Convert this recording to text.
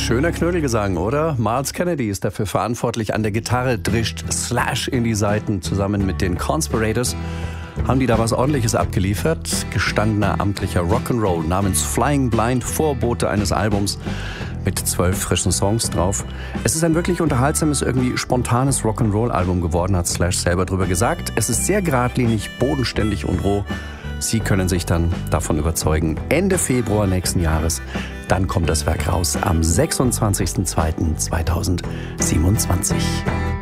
Schöner Knödelgesang, oder? Miles Kennedy ist dafür verantwortlich. An der Gitarre drischt Slash in die Saiten. Zusammen mit den Conspirators haben die da was Ordentliches abgeliefert. Gestandener amtlicher Rock'n'Roll namens Flying Blind, Vorbote eines Albums mit 12 frischen Songs drauf. Es ist ein wirklich unterhaltsames, irgendwie spontanes Rock'n'Roll-Album geworden, hat Slash selber drüber gesagt. Es ist sehr geradlinig, bodenständig und roh. Sie können sich dann davon überzeugen. Ende Februar nächsten Jahres, dann kommt das Werk raus am 26.02.2027.